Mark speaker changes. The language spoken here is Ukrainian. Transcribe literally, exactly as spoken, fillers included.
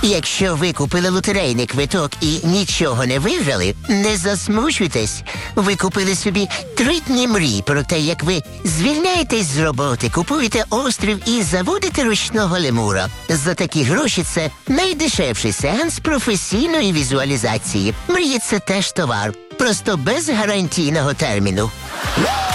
Speaker 1: Якщо ви купили лотерейний квиток і нічого не виграли, не засмучуйтесь. Ви купили собі три дні мрій про те, як ви звільняєтесь з роботи, купуєте острів і заводите ручного лемура. За такі гроші це найдешевший сеанс професійної візуалізації. Мрії – це теж товар, просто без гарантійного терміну.